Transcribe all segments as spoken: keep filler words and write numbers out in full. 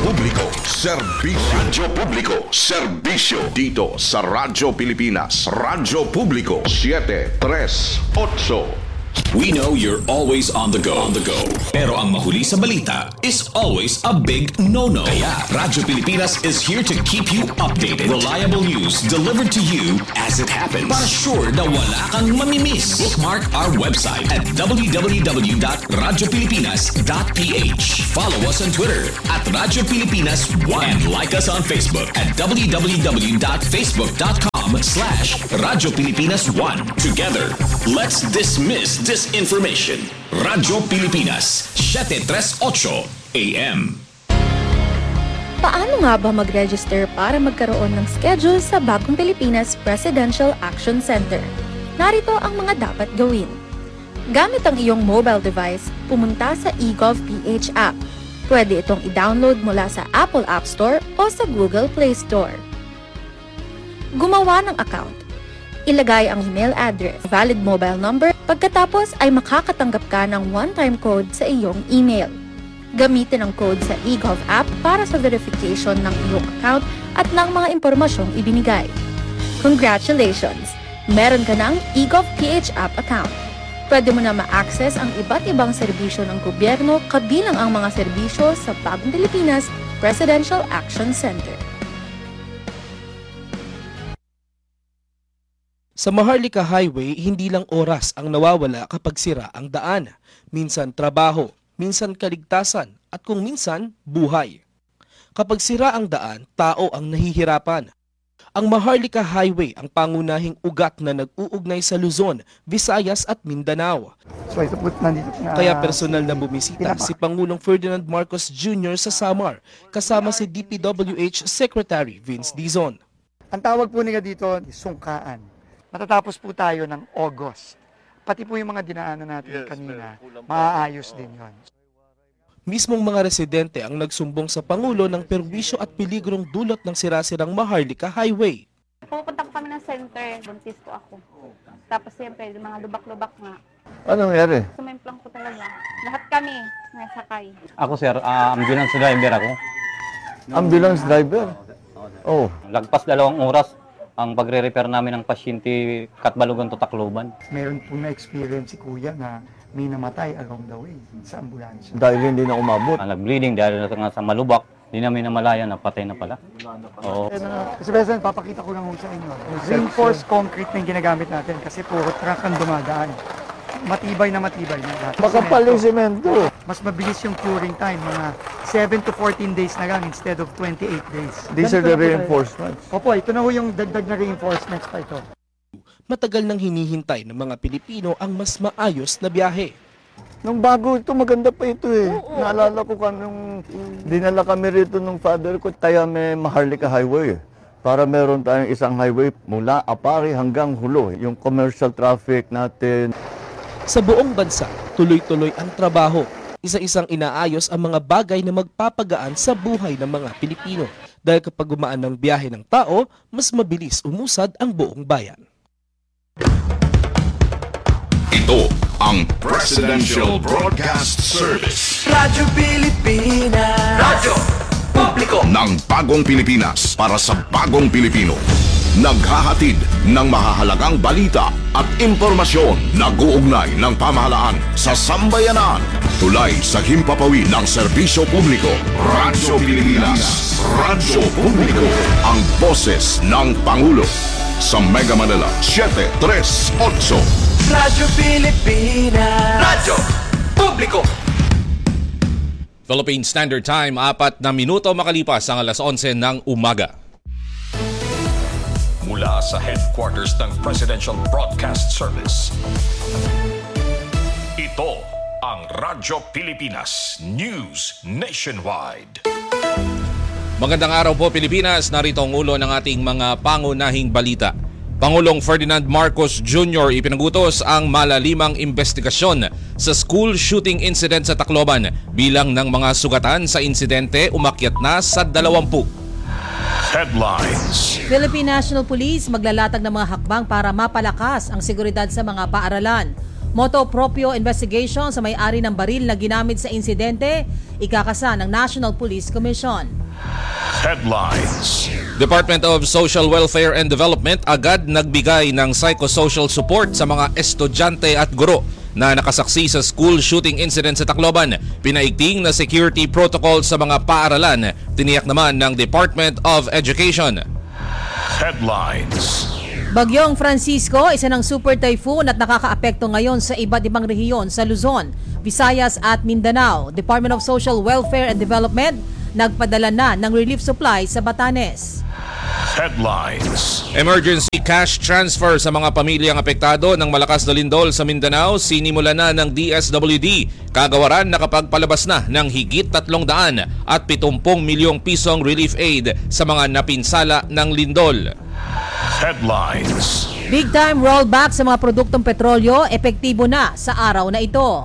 Publiko, serbisyo. Radyo Publiko, serbisyo. Dito sa Radyo Pilipinas. Radyo Publiko, seven tres eight. We know you're always on the go. On the go. Pero ang mahuli sa balita is always a big no-no. Kaya Radyo Pilipinas is here to keep you updated. Reliable news delivered to you as it happens. Para sure na wala kang mamimiss. Bookmark our website at w w w dot radyo pilipinas dot p h. Follow us on Twitter at Radyo Pilipinas one and like us on Facebook at w w w dot facebook dot com slash Radyo Pilipinas one. Together, let's dismiss disinformation. Radyo Pilipinas, seven tres eight A M. Paano nga ba mag-register para magkaroon ng schedule sa Bagong Pilipinas Presidential Action Center? Narito ang mga dapat gawin. Gamit ang iyong mobile device, pumunta sa eGovPH app. Pwede itong i-download mula sa Apple App Store o sa Google Play Store. Gumawa ng account. Ilagay ang email address, valid mobile number, pagkatapos ay makakatanggap ka ng one-time code sa iyong email. Gamitin ang code sa eGov app para sa verification ng iyong account at ng mga impormasyong ibinigay. Congratulations! Meron ka ng eGovPH app account. Pwede mo na ma-access ang iba't ibang serbisyo ng gobyerno kabilang ang mga serbisyo sa Bagong Pilipinas Presidential Action Center. Sa Maharlika Highway, hindi lang oras ang nawawala kapag sira ang daan. Minsan trabaho, minsan kaligtasan, at kung minsan, buhay. Kapag sira ang daan, tao ang nahihirapan. Ang Maharlika Highway ang pangunahing ugat na nag-uugnay sa Luzon, Visayas at Mindanao. So ito po nandito na, Kaya personal na bumisita si Pangulong Ferdinand Marcos Junior sa Samar, kasama si D P W H Secretary Vince Dizon. Ang tawag po nila dito, sungkaan. Matatapos po tayo ng August. Pati po yung mga dinaanan natin yes, kanina, maaayos din yon. Mismong mga residente ang nagsumbong sa Pangulo ng perwisyo at peligrong dulot ng sirasirang Maharlika Highway. Pupunta po kami ng center, buntis po ako. Tapos siyempre, mga lubak-lubak nga. Anong nangyari? Sumimplang po talaga. Lahat kami nasakay. Ako sir, uh, ambulance driver ako. Ambulance driver? Oh. Lagpas dalawang oras ang pagre-repair namin ng pasyente Katbalogan to Tacloban. Meron po na-experience si Kuya na may namatay along the way sa ambulansya. Dahil hindi na umabot. Ang nag-bleeding dahil na sa malubak, hindi namin namalaya na patay na pala. Oo. Kasi President, papakita ko lang sa inyo. Reinforced concrete na yung ginagamit natin kasi puro truck ang dumadaan. Matibay na matibay na lahat. Makapal yung semento. Mas mabilis yung curing time, mga seven to fourteen days na lang instead of twenty-eight days. These are the reinforcements. Opo, ito na ho yung dagdag na reinforcements pa ito. Matagal nang hinihintay ng mga Pilipino ang mas maayos na biyahe. Nung bago ito, maganda pa ito eh. Oo, naalala ko ka nung dinala kami rito ng father ko, kaya may Maharlika Highway. Para meron tayong isang highway mula Apari hanggang Hulo. Yung commercial traffic natin. Sa buong bansa, tuloy-tuloy ang trabaho. Isa-isang inaayos ang mga bagay na magpapagaan sa buhay ng mga Pilipino. Dahil kapag gumaan ng biyahe ng tao, mas mabilis umusad ang buong bayan. Ito ang Presidential Broadcast Service. Radyo Pilipinas. Radyo Publiko ng Bagong Pilipinas para sa Bagong Pilipino. Naghahatid ng mahahalagang balita at impormasyon na guugnay ng pamahalaan sa sambayanan. Tulay sa himpapawid ng serbisyo publiko. Radyo Pilipinas. Radyo Publiko. Ang boses ng Pangulo. Sa Mega Manila, seven tres eight. Radyo Pilipinas. Radyo Publiko. Philippine Standard Time, apat na minuto makalipas ang alas onse ng umaga. Mula sa headquarters ng Presidential Broadcast Service, ito ang Radyo Pilipinas News Nationwide. Magandang araw po Pilipinas, narito ang ulo ng ating mga pangunahing balita. Pangulong Ferdinand Marcos Junior ipinagutos ang malalimang investigasyon sa school shooting incident sa Tacloban. Bilang ng mga sugatan sa insidente umakyat na sa dalawampu. Headlines. Philippine National Police maglalatag ng mga hakbang para mapalakas ang seguridad sa mga paaralan. Moto proprio investigation sa may-ari ng baril na ginamit sa insidente, ikakasa ng National Police Commission. Headlines. Department of Social Welfare and Development agad nagbigay ng psychosocial support sa mga estudyante at guro na nakasaksi sa school shooting incident sa Tacloban. Pinaigting na security protocol sa mga paaralan, tiniyak naman ng Department of Education. Headlines. Bagyong Francisco, isa ng super typhoon at nakakaapekto ngayon sa iba't ibang rehiyon sa Luzon, Visayas at Mindanao. Department of Social Welfare and Development nagpadala na ng relief supply sa Batanes. Headlines. Emergency cash transfer sa mga pamilyang apektado ng malakas na lindol sa Mindanao sinimula na ng D S W D. Kagawaran nakapagpalabas na ng higit tatlong daan at pitumpung milyong pisong relief aid sa mga napinsala ng lindol. Headlines. Big time rollback sa mga produktong petrolyo, epektibo na sa araw na ito.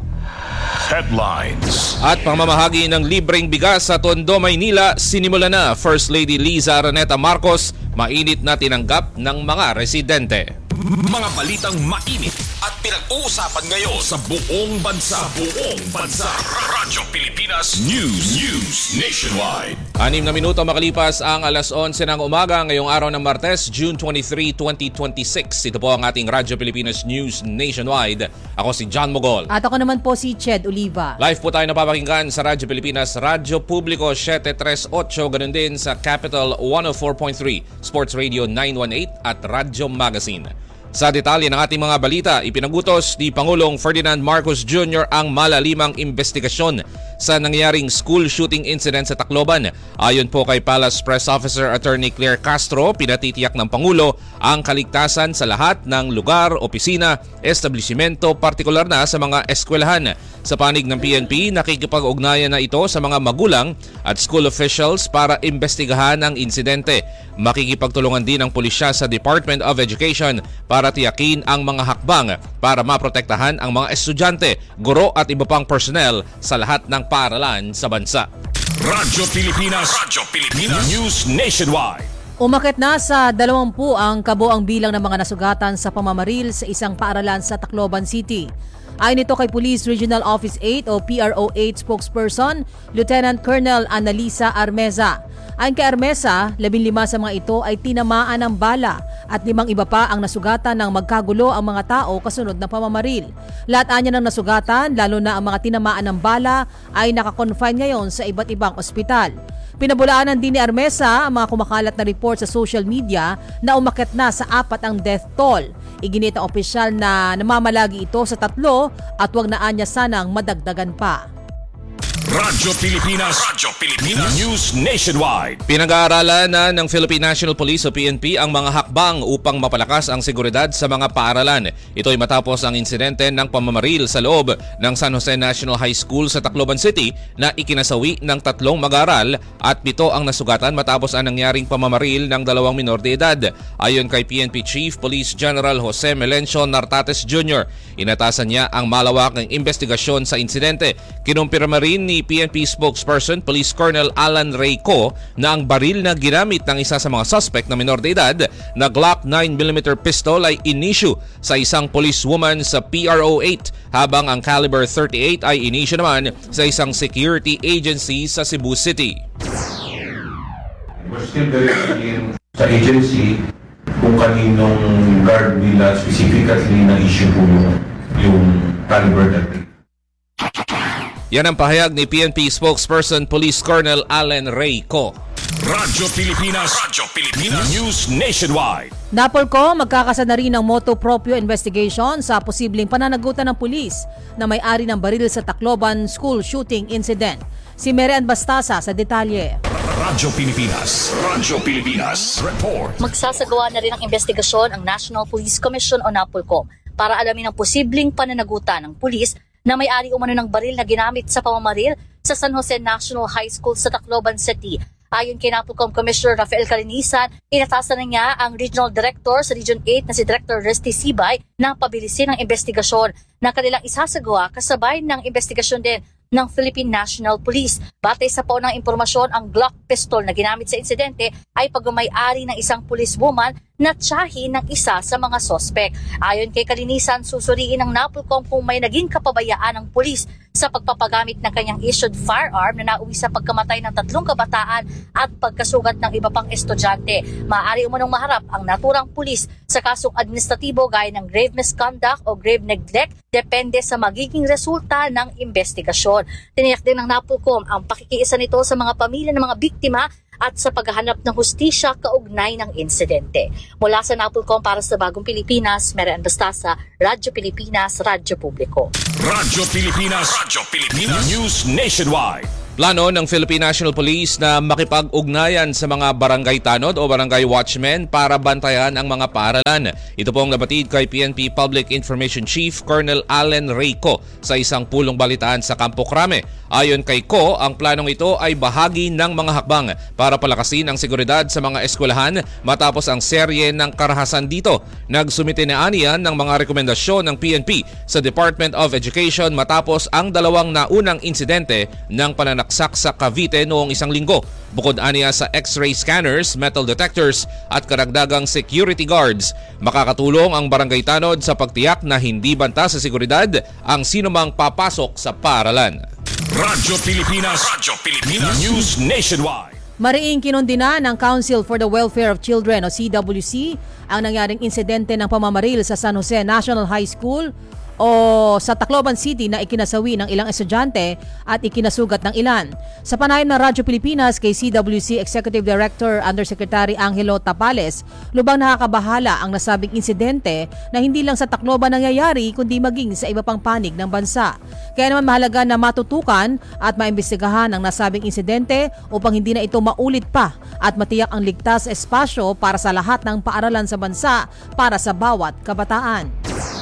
Headlines. At pamamahagi ng libreng bigas sa Tondo, Maynila, sinimula na. First Lady Liza Araneta Marcos, mainit na tinanggap ng mga residente. Mga balitang mainit at pinag-uusapan ngayon sa buong bansa. Sa buong bansa. Radyo Pilipinas News. News Nationwide. Anim na minuto makalipas ang alas onse ng umaga ngayong araw ng Martes, June twenty-third, twenty twenty-six. Ito po ang ating Radyo Pilipinas News Nationwide. Ako si John Mogol. At ako naman po si Ched Oliva. Live po tayo napapakinggan sa Radyo Pilipinas, Radyo Publiko seven thirty-eight, ganun din sa Capital one oh four point three, Sports Radio nine eighteen at Radyo Magazine. Sa detalye ng ating mga balita, ipinagutos ni Pangulong Ferdinand Marcos Junior ang malalimang investigasyon sa nangyaring school shooting incident sa Tacloban. Ayon po kay Palace Press Officer Attorney Claire Castro, pinatitiyak ng Pangulo ang kaligtasan sa lahat ng lugar, opisina, establishmento, partikular na sa mga eskwelahan. Sa panig ng P N P, nakikipag-ugnayan na ito sa mga magulang at school officials para imbestigahan ang insidente. Makikipagtulungan din ang pulisya sa Department of Education para tiyakin ang mga hakbang para maprotektahan ang mga estudyante, guro at iba pang personnel sa lahat ng paaralan sa bansa. Radyo Pilipinas. Radyo Pilipinas News Nationwide. Umakyat na sa dalawampu ang kabuang bilang ng mga nasugatan sa pamamaril sa isang paaralan sa Tacloban City. Ayon ito kay Police Regional Office eight o P R O eight spokesperson, Lieutenant Colonel Annalisa Armeza. Ayon kay Armeza, labing lima sa mga ito ay tinamaan ng bala at limang iba pa ang nasugatan ng magkagulo ang mga tao kasunod ng pamamaril. Lahat anya ng nasugatan, lalo na ang mga tinamaan ng bala, ay nakakonfine ngayon sa iba't ibang ospital. Pinabulaanan din ni Armeza ang mga kumakalat na report sa social media na umakyat na sa apat ang death toll. Iginit ang opisyal na namamalagi ito sa tatlo at wag na anya sanang madagdagan pa. Radyo Pilipinas. Radyo Pilipinas News Nationwide. Pinag-aaralan na ng Philippine National Police o P N P ang mga hakbang upang mapalakas ang seguridad sa mga paaralan. Ito ay matapos ang insidente ng pamamaril sa loob ng San Jose National High School sa Tacloban City na ikinasawi ng tatlong mag-aaral at pito ang nasugatan matapos ang nangyaring pamamaril ng dalawang minor de edad. Ayon kay P N P Chief Police General Jose Melencio Nartates Junior, inatasan niya ang malawakang investigasyon sa insidente. Kinumpirma rin ni P N P spokesperson Police Colonel Alan Reyco na ang baril na ginamit ng isa sa mga suspect na minor de edad na Glock nine millimeter pistol ay in-issue sa isang policewoman sa P R O eight habang ang caliber thirty-eight ay in-issue naman sa isang security agency sa Cebu City. We're still verifying sa agency kung kaninong guard nila specifically na-issue po yung, yung caliber thirty-eight. Yan ang pahayag ni P N P spokesperson Police Colonel Alan Reyco. Radyo Pilipinas. Radyo Pilipinas News Nationwide. Napolco, magkakasa na rin ng motu proprio investigation sa posibleng pananagutan ng pulis na may-ari ng baril sa Tacloban school shooting incident. Si Merian Bastasa sa detalye. Radyo Pilipinas. Radyo Pilipinas. Report. Magsasagawa na rin ng investigasyon ang National Police Commission o NAPOLCO para alamin ang posibleng pananagutan ng pulis na may-ari umano ng baril na ginamit sa pamamaril sa San Jose National High School sa Tacloban City. Ayon kay NAPOLCOM Commissioner Rafael Calinisan, inatasan na niya ang Regional Director sa Region eight na si Director Resty Sibay na pabilisin ang investigasyon na kanilang isasagawa kasabay ng investigasyon din ng Philippine National Police. Batay sa paunang impormasyon, ang Glock pistol na ginamit sa insidente ay pagmamay-ari ng isang policewoman na tiyahin ng isa sa mga sospek. Ayon kay Kalinisan, susuriin ng NAPOLCOM kung may naging kapabayaan ng pulis sa pagpapagamit ng kanyang issued firearm na nauwi sa pagkamatay ng tatlong kabataan at pagkasugat ng iba pang estudyante. Maaari umunong maharap ang naturang pulis sa kasong administratibo gaya ng grave misconduct o grave neglect, depende sa magiging resulta ng investigasyon. Tiniyak din ng NAPOLCOM ang pakikiisa nito sa mga pamilya ng mga biktima at sa paghahanap ng hustisya kaugnay ng insidente. Mula sa NAPOLCOM para sa Bagong Pilipinas, Merian Bastasa, Radyo Pilipinas, Radyo Publiko. Radyo Pilipinas, Radyo Pilipinas, News Nationwide. Plano ng Philippine National Police na makipag-ugnayan sa mga barangay tanod o barangay watchmen para bantayan ang mga paaralan. Ito po ang nabatid kay P N P Public Information Chief Colonel Allen Reyco sa isang pulong balitaan sa Campo Crame. Ayon kay Co, ang planong ito ay bahagi ng mga hakbang para palakasin ang seguridad sa mga eskwelahan matapos ang serye ng karahasan dito. Nagsumite na aniyan ng mga rekomendasyon ng P N P sa Department of Education matapos ang dalawang naunang insidente ng pananaksak sa Cavite noong isang linggo. Bukod aniya sa X-ray scanners, metal detectors at karagdagang security guards, makakatulong ang barangay tanod sa pagtiyak na hindi banta sa seguridad ang sinumang papasok sa paaralan. Radyo Pilipinas, Radyo Pilipinas, News Nationwide. Mariing kinondina ng Council for the Welfare of Children o C W C ang nangyaring insidente ng pamamaril sa San Jose National High School o sa Tacloban City na ikinasawi ng ilang estudyante at ikinasugat ng ilan. Sa panayam ng Radyo Pilipinas kay C W C Executive Director Undersecretary Angelo Tapales, lubang nakakabahala ang nasabing insidente na hindi lang sa Tacloban nangyayari kundi maging sa iba pang panig ng bansa. Kaya naman mahalaga na matutukan at maimbestigahan ang nasabing insidente upang hindi na ito maulit pa at matiyak ang ligtas espasyo para sa lahat ng paaralan sa bansa para sa bawat kabataan.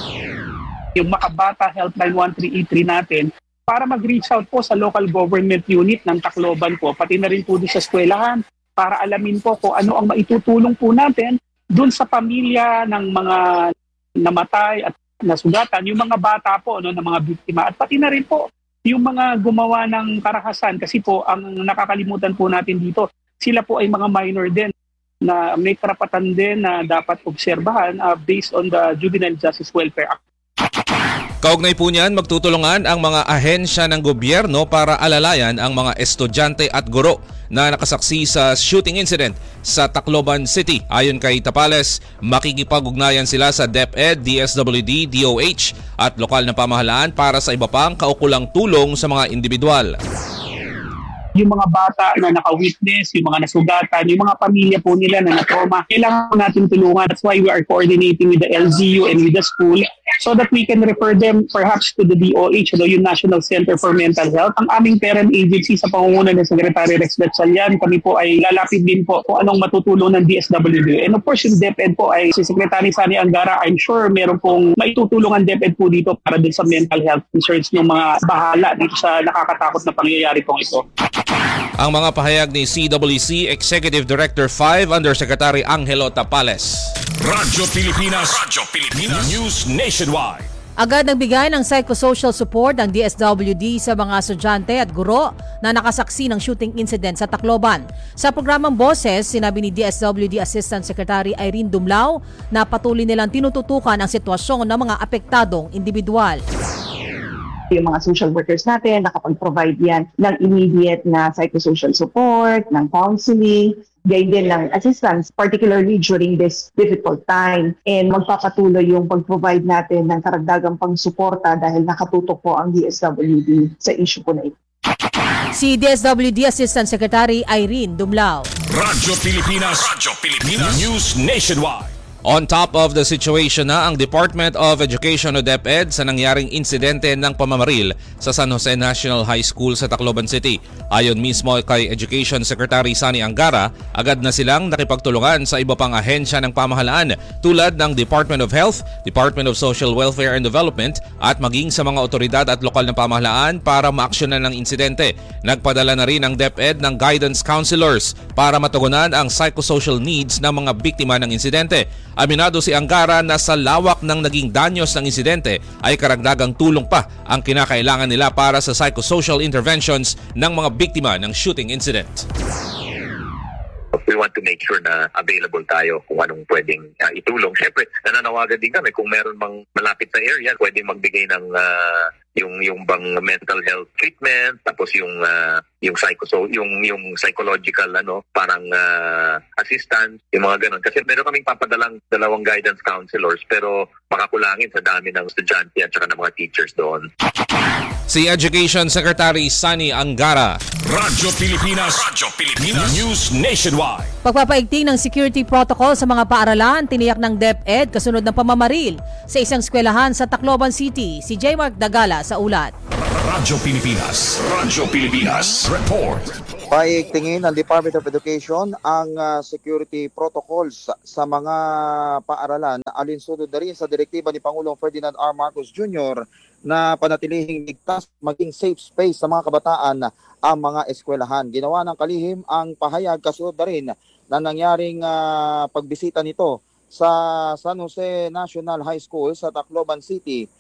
Yung Makabata Helpline one three eight three natin para mag-reach out po sa local government unit ng Tacloban po, pati na rin po doon sa eskwelahan para alamin po kung ano ang maitutulong po natin doon sa pamilya ng mga namatay at nasugatan, yung mga bata po, no, ng mga biktima at pati na rin po yung mga gumawa ng karahasan kasi po ang nakakalimutan po natin dito, sila po ay mga minor din na may karapatan din na dapat obserbahan uh, based on the Juvenile Justice Welfare Act. Kaugnay po niyan, magtutulungan ang mga ahensya ng gobyerno para alalayan ang mga estudyante at guro na nakasaksi sa shooting incident sa Tacloban City. Ayon kay Tapales, makikipag-ugnayan sila sa DepEd, D S W D, D O H at lokal na pamahalaan para sa iba pang kaukulang tulong sa mga individual. Yung mga bata na naka-witness, yung mga nasugatan, yung mga pamilya po nila na na-trauma, kailangan natin tulungan. That's why we are coordinating with the L Z U and with the school so that we can refer them perhaps to the D O H, ano, yung National Center for Mental Health. Ang aming parent agency sa pangunguna ng Secretary Rex Gatchalian, kami po ay lalapit din po kung anong matutulong ng D S W D. And of course, yung DepEd po ay si Secretary Sani Angara, I'm sure meron pong maitutulong ang DepEd po dito para din sa mental health concerns ng mga bahala dito sa nakakatakot na pangyayari pong ito. Ang mga pahayag ni C W C Executive Director five Undersecretary Angelo Tapales. Radyo Pilipinas, Radyo Pilipinas, News Nationwide. Agad nagbigay ng psychosocial support ang D S W D sa mga estudyante at guro na nakasaksi ng shooting incident sa Tacloban. Sa programang Boses, sinabi ni D S W D Assistant Secretary Irene Dumlao na patuloy nilang tinututukan ang sitwasyon ng mga apektadong individual. Yung mga social workers natin, nakapag-provide yan ng immediate na psychosocial support, ng counseling, gayon din ng assistance, particularly during this difficult time. And magpapatuloy yung pag-provide natin ng karagdagang pang-suporta dahil nakatutok po ang D S W D sa issue po na ito. Si D S W D Assistant Secretary Irene Dumlao. Radyo Pilipinas, Radyo Pilipinas, News Nationwide. On top of the situation na ang Department of Education o DepEd sa nangyaring insidente ng pamamaril sa San Jose National High School sa Tacloban City. Ayon mismo kay Education Secretary Sani Angara, agad na silang nakipagtulungan sa iba pang ahensya ng pamahalaan tulad ng Department of Health, Department of Social Welfare and Development at maging sa mga otoridad at lokal na pamahalaan para maaksyonan ng insidente. Nagpadala na rin ang DepEd ng guidance counselors para matugunan ang psychosocial needs ng mga biktima ng insidente. Aminado si Angara na sa lawak ng naging danyos ng insidente ay karagdagang tulong pa ang kinakailangan nila para sa psychosocial interventions ng mga biktima ng shooting incident. we want to make sure na available tayo kung anong pwedeng uh, itulong. Siyempre, nananawagan din kami kung meron mang malapit sa area, pwedeng magbigay ng uh, yung yung bang mental health treatment, tapos yung uh, yung psycho so yung yung psychological ano parang uh, assistance, yung mga ganun. Kasi meron kaming papadalang dalawang guidance counselors pero makakulangin sa dami ng estudyante at saka ng mga teachers doon. Si Education Secretary Sunny Angara. Radyo Pilipinas, Radyo Pilipinas News Nationwide. Pagpapaigting ng security protocol sa mga paaralan, tiniyak ng DepEd kasunod ng pamamaril sa isang eskwelahan sa Tacloban City. Si J. Mark Dagala sa ulat. Radyo Pilipinas, Radyo Pilipinas Report. Paigtingin ng Department of Education ang uh, security protocols sa mga paaralan alinsunod na rin sa direktiba ni Pangulong Ferdinand R. Marcos Junior na panatilihing ligtas maging safe space sa mga kabataan ang mga eskwelahan. Ginawa ng kalihim ang pahayag kasunod na rin na nangyaring uh, pagbisita nito sa San Jose National High School sa Tacloban City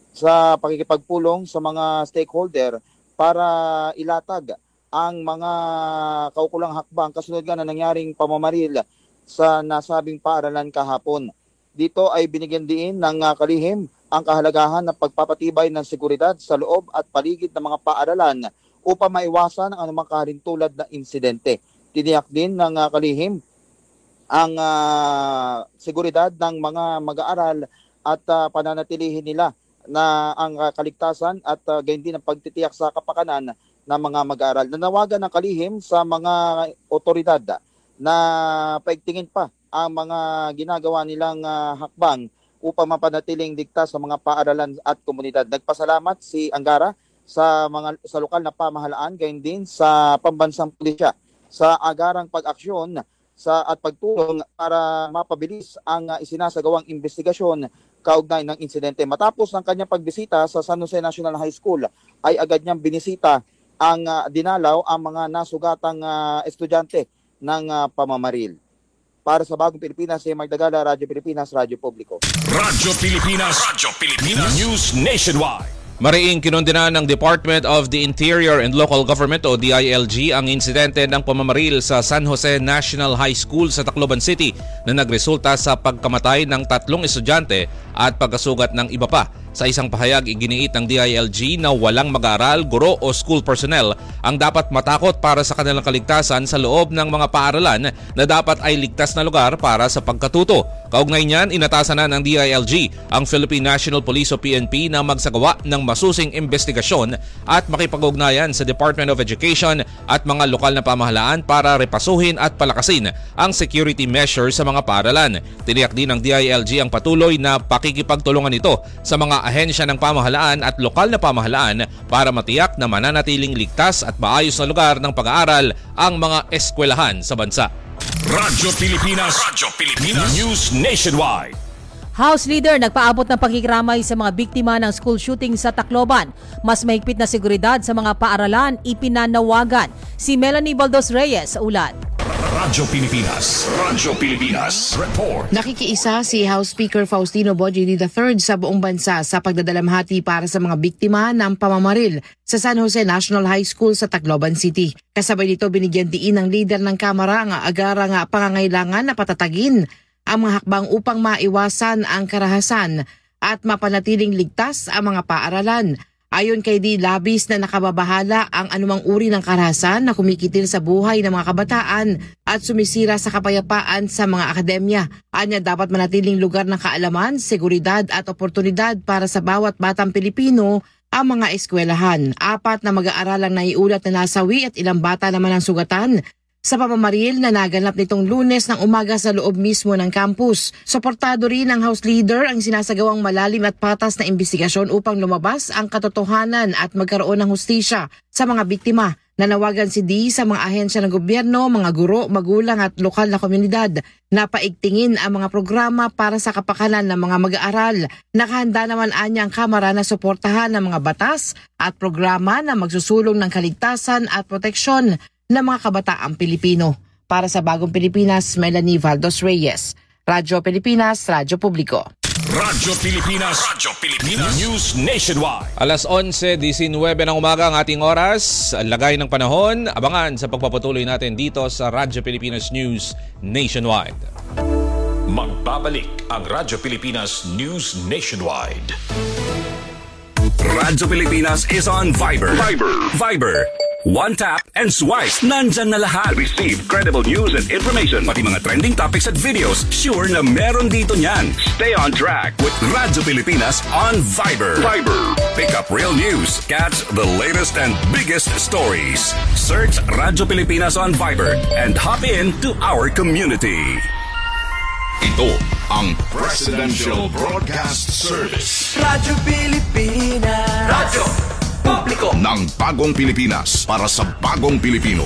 sa pakikipagpulong sa mga stakeholder para ilatag ang mga kaukulang hakbang kasunod nga na nangyaring pamamaril sa nasabing paaralan kahapon. Dito ay binigyan din ng uh, kalihim ang kahalagahan ng pagpapatibay ng seguridad sa loob at paligid ng mga paaralan upang maiwasan ang anumang kahalintulad na insidente. Tiniyak din ng uh, kalihim ang uh, seguridad ng mga mag-aaral at uh, pananatilihin nila na ang uh, kaligtasan at uh, gayon din ang pagtitiyak sa kapakanan ng mga mag-aaral. Nanawagan ng kalihim sa mga otoridad na paigtingin pa ang mga ginagawa nilang uh, hakbang upang mapanatiling ligtas sa mga paaralan at komunidad. Nagpasalamat si Angara sa mga sa lokal na pamahalaan gayon din sa pambansang pulisya sa agarang pag-aksyon sa at pagtulong para mapabilis ang uh, isinasagawang investigasyon kaugnay ng insidente. Matapos ng kanyang pagbisita sa San Jose National High School ay agad niyang binisita ang uh, dinalaw ang mga nasugatang uh, estudyante ng uh, pamamaril. Para sa Bagong Pilipinas, si Mark Dagala, Radyo Pilipinas, Radyo Publiko. Radyo Pilipinas, Radyo Pilipinas News Nationwide. Mariing kinondena ng Department of the Interior and Local Government o D I L G ang insidente ng pamamaril sa San Jose National High School sa Tacloban City na nagresulta sa pagkamatay ng tatlong estudyante at pagkasugat ng iba pa. Sa isang pahayag, iginiit ng D I L G na walang mag-aaral, guro o school personnel ang dapat matakot para sa kanilang kaligtasan sa loob ng mga paaralan na dapat ay ligtas na lugar para sa pagkatuto. Kaugnay niyan, inatasan na ng D I L G ang Philippine National Police o P N P na magsagawa ng masusing investigasyon at makipag-ugnayan sa Department of Education at mga lokal na pamahalaan para repasuhin at palakasin ang security measures sa mga paaralan. Tiniyak din ng D I L G ang patuloy na pakikipagtulungan nito sa mga ahensya ng pamahalaan at lokal na pamahalaan para matiyak na mananatiling ligtas at maayos na lugar ng pag-aaral ang mga eskwelahan sa bansa. Radyo Pilipinas, Radyo Pilipinas News Nationwide. House Leader nagpaabot ng pagkikiramay sa mga biktima ng school shooting sa Tacloban. Mas mahigpit na seguridad sa mga paaralan ipinanawagan. Si Melanie Baldos Reyes sa ulat. Radyo Pilipinas, Radyo Pilipinas Report. Nakikiisa si House Speaker Faustino Bogjini the third sa buong bansa sa pagdadalamhati para sa mga biktima ng pamamaril sa San Jose National High School sa Tacloban City. Kasabay nito binigyan diin ng leader ng Kamara ang agarang pangangailangan na patatagin ang mga hakbang upang maiwasan ang karahasan at mapanatiling ligtas ang mga paaralan. Ayon kay D. labis na nakababahala ang anumang uri ng karahasan na kumikitil sa buhay ng mga kabataan at sumisira sa kapayapaan sa mga akademya. Anya dapat manatiling lugar ng kaalaman, seguridad at oportunidad para sa bawat batang Pilipino ang mga eskwelahan. Apat na mag-aaralang naiulat na nasawi at ilang bata naman ang sugatan sa pamamaril na naganap nitong Lunes ng umaga sa loob mismo ng campus. Suportado rin ng House Leader ang sinasagawang malalim at patas na investigasyon upang lumabas ang katotohanan at magkaroon ng hustisya sa mga biktima. Nanawagan si D sa mga ahensya ng gobyerno, mga guro, magulang at lokal na komunidad na paigtingin ang mga programa para sa kapakanan ng mga mag-aaral. Nakahanda naman anya ang Kamara na suportahan ng mga batas at programa na magsusulong ng kaligtasan at proteksyon ng mga kabataang Pilipino. Para sa Bagong Pilipinas, Melanie Baldos Reyes. Radyo Pilipinas, Radyo Publiko. Radyo Pilipinas. Radyo Pilipinas. News Nationwide. Alas onse disenwebe ng umaga ang ating oras. Lagay ng panahon. Abangan sa pagpapatuloy natin dito sa Radyo Pilipinas News Nationwide. Magbabalik ang Radyo Pilipinas News Nationwide. Radyo Pilipinas is on Viber. Viber. Viber. One tap and swipe. Nandyan na lahat. Receive credible news and information. Pati mga trending topics at videos. Sure na meron dito niyan. Stay on track with Radyo Pilipinas on Viber. Viber. Pick up real news. Catch the latest and biggest stories. Search Radyo Pilipinas on Viber and hop in to our community. Ito ang Presidential Broadcast Service. Radyo Pilipinas. Radyo Publiko ng bagong Pilipinas para sa bagong Pilipino.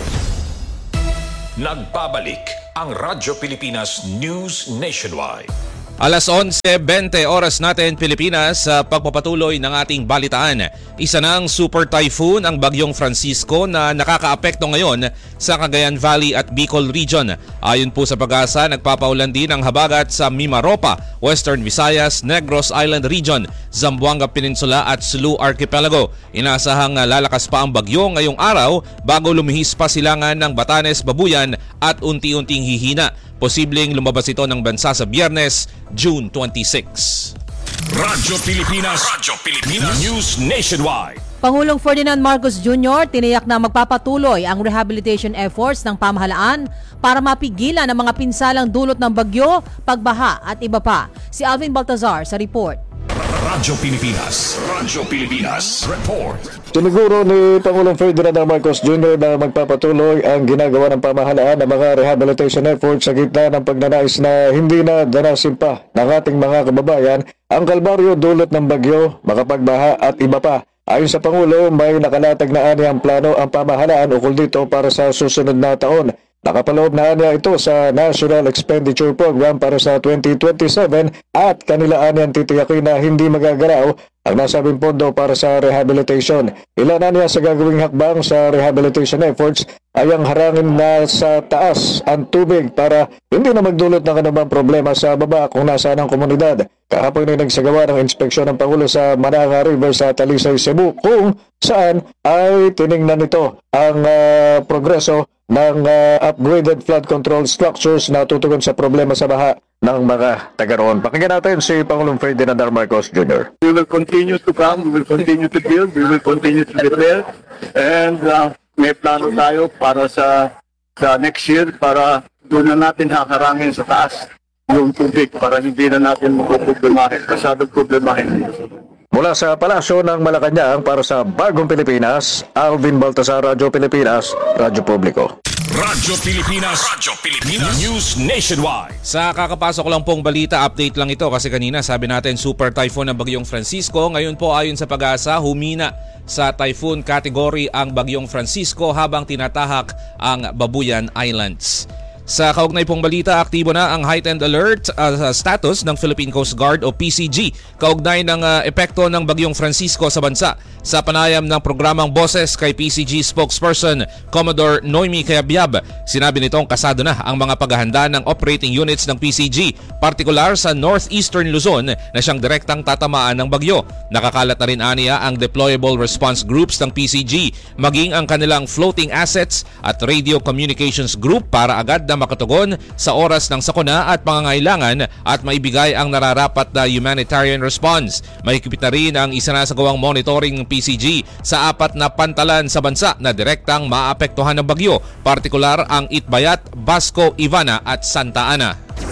Nagbabalik ang Radyo Pilipinas News Nationwide. Alas onse bente oras natin Pilipinas sa pagpapatuloy ng ating balitaan. Isa ng super typhoon ang Bagyong Francisco na nakakaapekto ngayon sa Cagayan Valley at Bicol Region. Ayon po sa Pag-asa, nagpapaulan din ang habagat sa Mimaropa, Western Visayas, Negros Island Region, Zamboanga Peninsula at Sulu Archipelago. Inaasahang lalakas pa ang bagyo ngayong araw bago lumihis pa silangan ng Batanes, Babuyan at unti-unting hihina. Posibleng lumabas ito ng bansa sa Biyernes, June twenty-sixth. Radyo Pilipinas. Radyo Pilipinas. News Nationwide. Pangulong Ferdinand Marcos Junior tiniyak na magpapatuloy ang rehabilitation efforts ng pamahalaan para mapigilan ang mga pinsalang dulot ng bagyo, pagbaha at iba pa. Si Alvin Baltazar sa report. Radyo Pilipinas. Radyo Pilipinas. Report. Siniguro ni Pangulong Ferdinand Marcos Junior na magpapatuloy ang ginagawa ng pamahalaan ng mga rehabilitation efforts sa gitna ng pagnanais na hindi na danasin pa ng ating mga kababayan ang kalbaryo dulot ng bagyo, makapagbaha at iba pa. Ayon sa Pangulo, may nakalatag na ani ang plano ang pamahalaan ukol dito para sa susunod na taon. Nakapaloob na niya ito sa National Expenditure Program para sa twenty twenty-seven at kanila anyang titiyakin na hindi magagalaw ang nasabing pondo para sa rehabilitation. Ilan na niya sa gagawing hakbang sa rehabilitation efforts ay ang harangin na sa taas ang tubig para hindi na magdulot ng anumang problema sa baba kung nasaan ang komunidad. Kahapon ay nagsagawa ng inspeksyon ng Pangulo sa Mananga River sa Talisay, Cebu kung saan ay tiningnan nito ang uh, progreso ng uh, upgraded flood control structures na tutugon sa problema sa baha ng mga taga roon. Pakinggan natin si Pangulong Ferdinand R. Marcos Junior We will continue to come, we will continue to build, we will continue to repair, and uh, may plano tayo para sa, sa next year para doon na natin hakarangin sa taas yung tubig para hindi na natin makuproblemahin, masyadong problemahin. Mula sa Palasyo ng Malacanang para sa Bagong Pilipinas, Alvin Baltazar, Radyo Pilipinas, Radyo Publiko. Radyo Pilipinas. Radyo Pilipinas. News Nationwide. Sa kakapasok lang pong balita, update lang ito kasi kanina sabi natin super typhoon ang Bagyong Francisco. Ngayon po ayon sa Pag-asa, humina sa typhoon category ang Bagyong Francisco habang tinatahak ang Babuyan Islands. Sa kaugnay pong balita, aktibo na ang heightened alert uh, status ng Philippine Coast Guard o P C G kaugnay ng uh, epekto ng Bagyong Francisco sa bansa. Sa panayam ng programang Boses kay P C G spokesperson Commodore Noemi Cayabyab, sinabi nitong kasado na ang mga paghahanda ng operating units ng P C G, partikular sa Northeastern Luzon na siyang direktang tatamaan ng bagyo. Nakakalat na rin aniya ang deployable response groups ng P C G, maging ang kanilang floating assets at radio communications group para agad na makatugon sa oras ng sakuna at pangangailangan at maibigay ang nararapat na humanitarian response. Mahigpit na rin ang isinasagawang monitoring ng P C G sa apat na pantalan sa bansa na direktang maapektuhan ng bagyo, partikular ang Itbayat, Basco, Ivana at Santa Ana.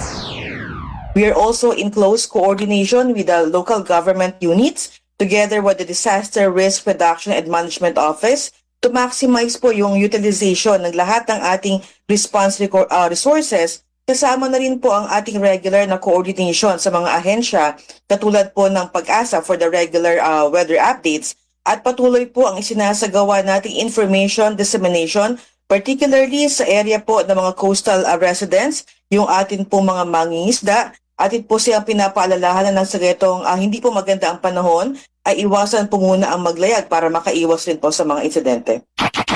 We are also in close coordination with the local government units together with the Disaster Risk Reduction and Management Office to maximize po yung utilization ng lahat ng ating response uh, resources. Kasama na rin po ang ating regular na coordination sa mga ahensya katulad po ng Pag-asa for the regular uh, weather updates at patuloy po ang isinasagawa nating information dissemination particularly sa area po ng mga coastal uh, residents, yung atin po mga mangingisda. Atin po siyang pinapaalalahanan ng sagetong uh, hindi po maganda ang panahon ay iwasan po muna ang maglayag para makaiwas rin po sa mga insidente.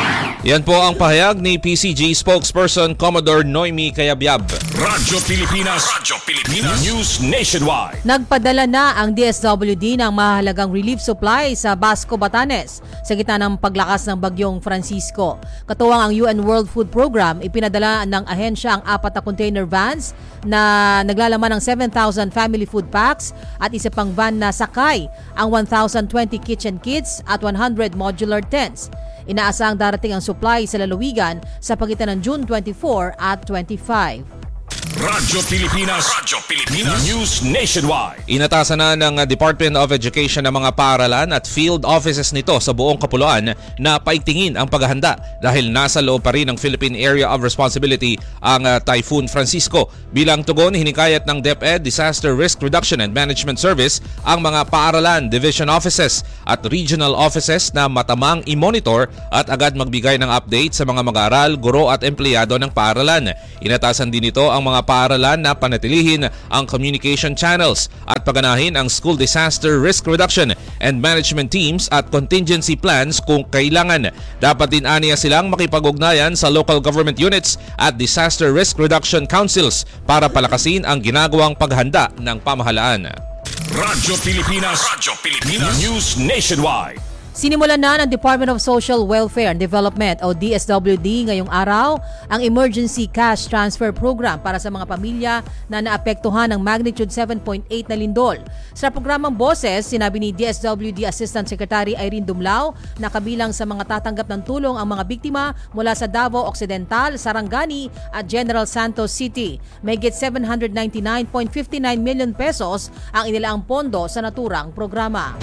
Yan po ang pahayag ni P C G spokesperson Commodore Noemi Cayabyab. Radyo Pilipinas, Radyo Pilipinas, News Nationwide. Nagpadala na ang D S W D ng mahalagang relief supply sa Basco, Batanes sa gitna ng paglakas ng bagyong Francisco. Katuwang ang U N World Food Program, ipinadala ng ahensya ang apat na container vans na naglalaman ng seven thousand family food packs at isa pang van na sakay ang one thousand twenty kitchen kits at one hundred modular tents. Inaasahang darating ang supply sa lalawigan sa pagitan ng June twenty-four at twenty-five. Radyo Pilipinas, Radyo Pilipinas, News Nationwide. Inatasan na ng Department of Education ng mga paaralan at field offices nito sa buong kapuluan na paigtingin ang paghahanda dahil nasa loob pa rin ng Philippine Area of Responsibility ang uh, Typhoon Francisco. Bilang tugon, hinikayat ng DepEd Disaster Risk Reduction and Management Service ang mga paaralan, division offices at regional offices na matamang i-monitor at agad magbigay ng update sa mga mag-aaral, guro at empleyado ng paaralan. Inatasan din ito ang mga paaralan na panatilihin ang communication channels at paganahin ang school disaster risk reduction and management teams at contingency plans kung kailangan. Dapat din aniya silang makipag-ugnayan sa local government units at disaster risk reduction councils para palakasin ang ginagawang paghanda ng pamahalaan. Radyo Pilipinas, Radyo Pilipinas, News Nationwide. Sinimulan na ng Department of Social Welfare and Development o D S W D ngayong araw ang Emergency Cash Transfer Program para sa mga pamilya na naapektuhan ng magnitude seven point eight na lindol. Sa programang Boses, sinabi ni D S W D Assistant Secretary Irene Dumlao na kabilang sa mga tatanggap ng tulong ang mga biktima mula sa Davao Occidental, Sarangani at General Santos City. Mahigit seven hundred ninety-nine point five nine million pesos ang inilaang pondo sa naturang programa.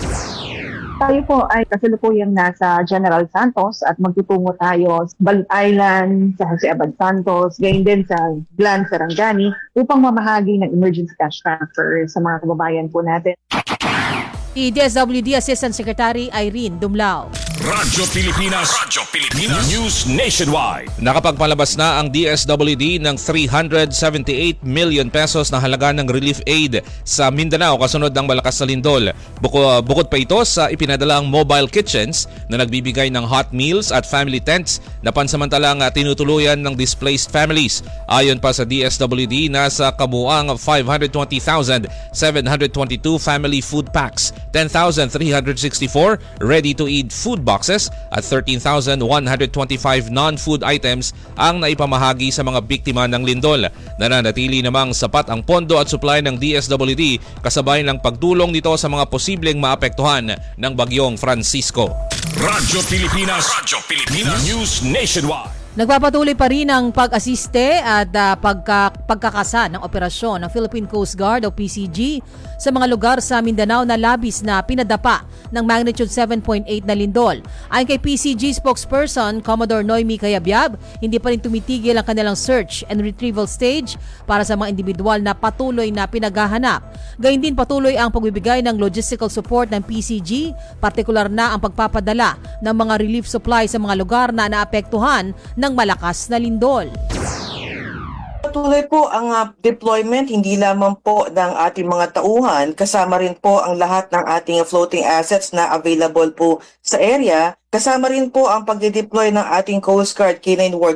Tayo po ay kasalukuyang nasa General Santos at magtutungo tayo sa Balut Island, sa Jose Abad Santos, gayon din sa Glan Sarangani upang mamahagi ng emergency cash transfer sa mga kababayan po natin. Si D S W D Assistant Secretary Irene Dumlao. Radyo Pilipinas, Radyo Pilipinas, News Nationwide. Nakapagpalabas na ang D S W D ng three hundred seventy-eight million pesos na halaga ng relief aid sa Mindanao kasunod ng malakas na lindol. Bukod, bukod pa ito sa ipinadalang mobile kitchens na nagbibigay ng hot meals at family tents na pansamantalang tinutuluyan ng displaced families. Ayon pa sa D S W D, nasa kabuuang five hundred twenty thousand seven hundred twenty-two family food packs, ten thousand three hundred sixty-four ready-to-eat food boxes at thirteen thousand one hundred twenty-five non-food items ang naipamahagi sa mga biktima ng lindol. Nananatili namang sapat ang pondo at supply ng D S W D kasabay ng pagtulong nito sa mga posibleng maapektuhan ng bagyong Francisco. Radyo Pilipinas, Radyo Pilipinas, News Nationwide. Nagpapatuloy pa rin ang pag-asiste at uh, pagka, pagkakasa ng operasyon ng Philippine Coast Guard o P C G sa mga lugar sa Mindanao na labis na pinadapa ng magnitude seven point eight na lindol. Ayon kay P C G spokesperson Commodore Noemi Cayabyab, hindi pa rin tumitigil ang kanilang search and retrieval stage para sa mga individual na patuloy na pinaghahanap. Gayun din patuloy ang pagbibigay ng logistical support ng P C G, partikular na ang pagpapadala ng mga relief supply sa mga lugar na naapektuhan ng malakas na lindol. Patuloy po ang uh, deployment hindi lamang po ng ating mga tauhan, kasama rin po ang lahat ng ating floating assets na available po sa area. Kasama rin po ang pagde-deploy ng ating Coast Guard K nine Work